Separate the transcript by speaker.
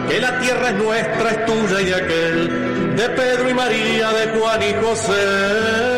Speaker 1: que la tierra es nuestra, es tuya y de aquel, de Pedro y María, de Juan y José.